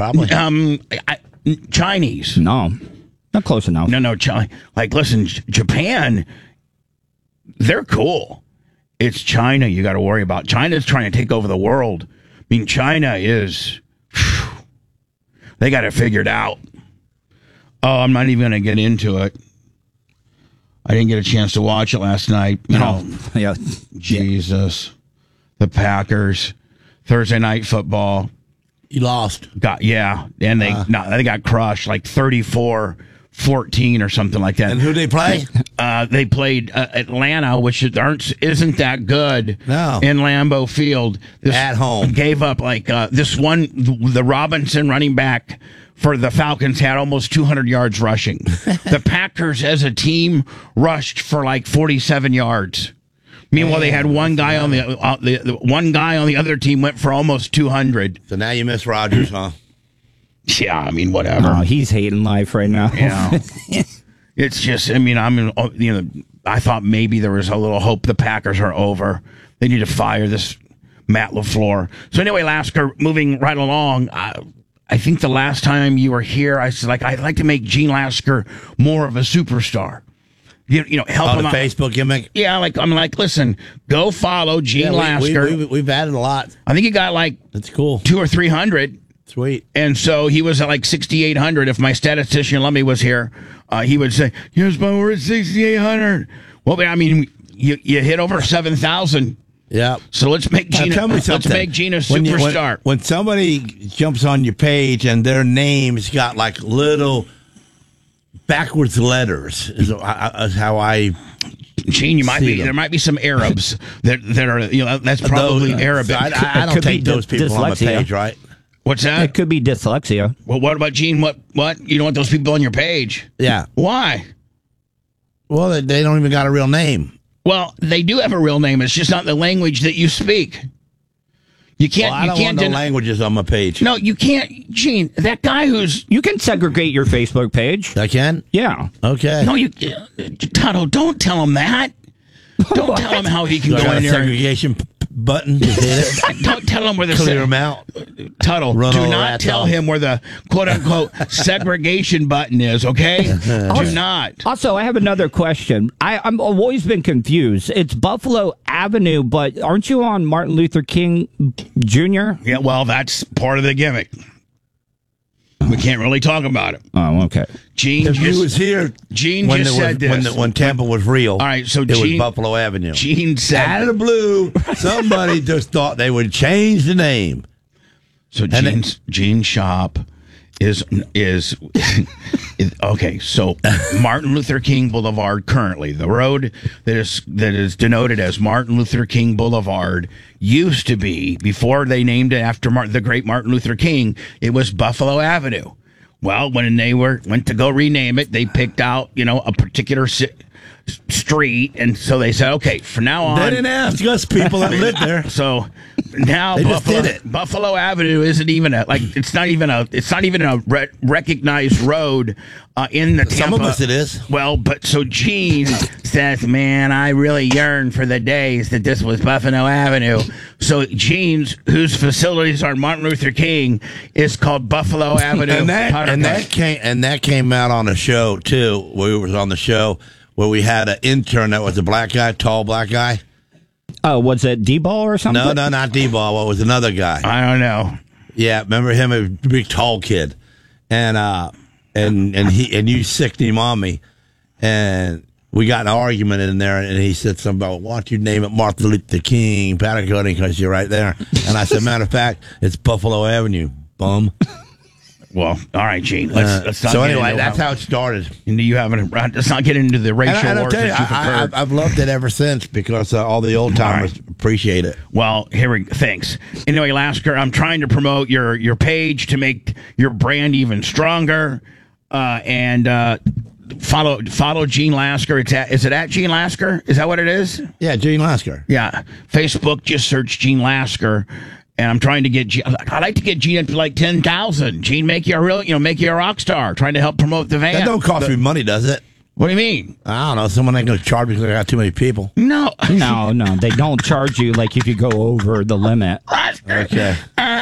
probably. Chinese. No, not close enough. No, like, listen, Japan, they're cool. It's China you got to worry about. China's trying to take over the world. I mean, China is, they got it figured out. Oh, I'm not even going to get into it. I didn't get a chance to watch it last night. Yeah. Jesus. The Packers, Thursday night football. You lost. And they got crushed like 34-14 or something like that. And who they play? They played Atlanta, which isn't that good. No. In Lambeau Field. At home. Gave up like this one, the Robinson running back for the Falcons had almost 200 yards rushing. The Packers as a team rushed for like 47 yards. Meanwhile, they had one guy on the one guy on the other team went for almost 200. So now you miss Rodgers, huh? Yeah, I mean, whatever. Oh, he's hating life right now. Yeah. It's just, I mean, I thought maybe there was a little hope the Packers are over. They need to fire this Matt LaFleur. So anyway, Lasker, moving right along, I think the last time you were here, I said, I'd like to make Gene Lasker more of a superstar. Help him out. Facebook gimmick. Yeah, listen, go follow Gene Lasker. We've added a lot. I think he got that's cool, 200 or 300. Sweet. And so he was at 6,800. If my statistician Lummy was here, he would say, "Yes, but we're at 6,800." Well, I mean, you hit over 7,000. Yeah. So let's make Gene. Tell me something. Let's make Gene a superstar. When somebody jumps on your page and their name's got little backwards letters, is how I. Gene, there might be some Arabs that are that's probably Arabic. I don't take those people on my page, right? What's that? It could be dyslexia. Well, what about Gene? What? You don't want those people on your page? Yeah. Why? Well, they don't even got a real name. Well, they do have a real name. It's just not the language that you speak. You can't. Well, I don't want no languages on my page. No, you can't, Gene. That guy who's you can segregate your Facebook page. I can. Yeah. Okay. No, Toto, don't tell him that. Don't tell him how he can go in there. Segregation button. To hit it. Don't tell him where the clear him out. Tuttle, do not tell him where the quote unquote segregation button is. Okay, do not. Also, I have another question. I've always been confused. It's Buffalo Avenue, but aren't you on Martin Luther King Jr.? Yeah, well, that's part of the gimmick. We can't really talk about it. Oh, okay. Gene was here. Gene just said this. When Tampa was real. All right, so it was Buffalo Avenue. Gene said, out of the blue, somebody just thought they would change the name. So Gene's shop is okay. So Martin Luther King Boulevard, currently the road that is denoted as Martin Luther King Boulevard, used to be, before they named it after the great Martin Luther King, it was Buffalo Avenue. Well, when they went to go rename it, they picked out a particular street, and so they said, okay, from now on, they didn't ask us people that lived there. So now Buffalo Avenue isn't even it's not even a recognized road in the Tampa. Some of us it is. Well, but so Gene says, man, I really yearn for the days that this was Buffalo Avenue. So Gene's, whose facilities are Martin Luther King, is called Buffalo Avenue. and that came out on a show too. We was on the show where we had an intern that was a black guy, tall black guy. Oh, was it D-Ball or something? No, not D-Ball. What was another guy? I don't know. Yeah, remember him? A big tall kid, and you sicked him on me, and we got an argument in there, and he said something about, why don't you name it Martin Luther King Patagonia because you're right there, and I said, matter of fact, it's Buffalo Avenue, bum. Well, all right, Gene. Let's not so anyway, that's how it started. Let's not get into the racial wars that you've occurred. I've loved it ever since because all the old timers appreciate it. Well, thanks. Anyway, Lasker, I'm trying to promote your page to make your brand even stronger, and follow Gene Lasker. Is it at Gene Lasker? Is that what it is? Yeah, Gene Lasker. Yeah, Facebook. Just search Gene Lasker. And I'm trying to get I'd like to get Gene up to 10,000. Gene, make you a rock star. Trying to help promote the van. That don't cost me money, does it? What do you mean? I don't know. Someone ain't going to charge me because I got too many people. No. No. They don't charge you if you go over the limit. Okay.